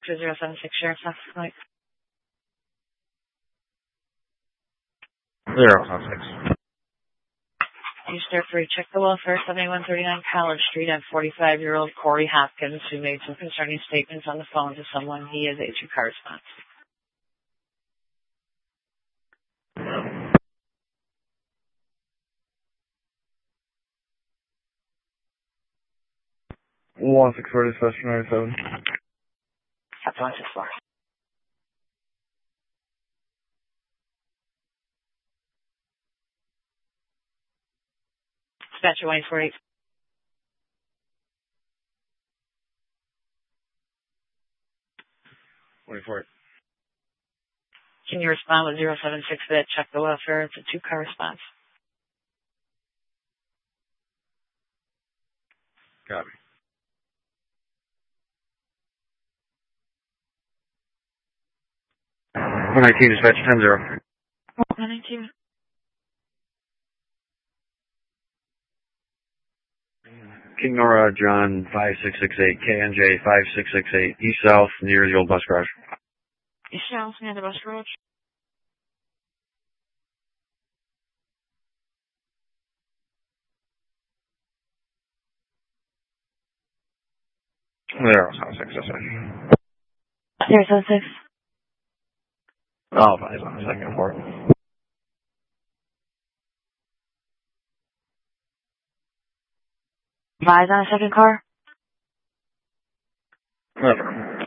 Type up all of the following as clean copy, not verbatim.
to 076 Sheriff's Office. Like 076. Easter 3, check the welfare, 7139 College Street, and 45-year-old Corey Hopkins, who made some concerning statements on the phone to someone. He is a two-car response. One 640 Special 97. That's 164. Dispatcher 148. Can you respond with 076 for that? Check the welfare. It's a two-car response. Copy. 119, dispatch 10-0. 119. King Nora, John 5668, KNJ 5668, east south near the old bus garage. East south near the bus garage. There, 076, that's it. 076. Oh, fine, on the second floor. Vise on a second car. Never.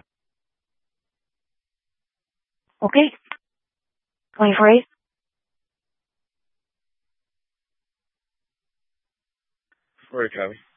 Okay. 24-8. Where copy?